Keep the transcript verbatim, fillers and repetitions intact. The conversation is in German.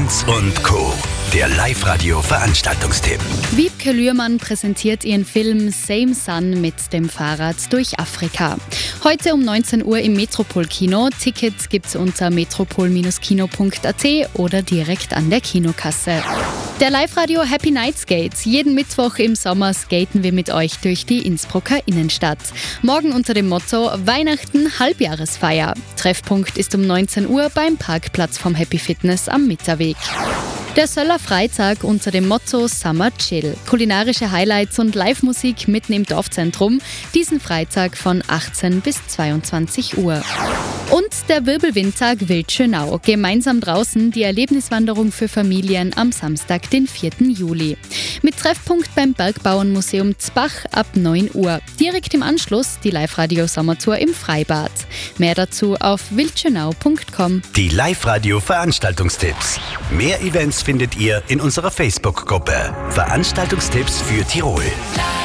Lanz und Co. Der Live-Radio-Veranstaltungstipp. Wiebke Lührmann präsentiert ihren Film Same Sun mit dem Fahrrad durch Afrika. Heute um neunzehn Uhr im Metropol-Kino. Tickets gibt's unter metropol Kino punkt a t oder direkt an der Kinokasse. Der Live-Radio Happy Night Skate. Jeden Mittwoch im Sommer skaten wir mit euch durch die Innsbrucker Innenstadt. Morgen unter dem Motto Weihnachten Halbjahresfeier. Treffpunkt ist um neunzehn Uhr beim Parkplatz vom Happy Fitness am Mitterweg. Der Söller Freitag unter dem Motto Summer Chill. Kulinarische Highlights und Live-Musik mitten im Dorfzentrum. Diesen Freitag von achtzehn bis zweiundzwanzig Uhr. Und der Wirbelwindtag Wildschönau. Gemeinsam draußen die Erlebniswanderung für Familien am Samstag, den vierten Juli. Mit Treffpunkt beim Bergbauernmuseum Zbach ab neun Uhr. Direkt im Anschluss die Live-Radio-Sommertour im Freibad. Mehr dazu auf wildschönau punkt com. Die Live-Radio-Veranstaltungstipps. Mehr Events findet ihr in unserer Facebook-Gruppe. Veranstaltungstipps für Tirol.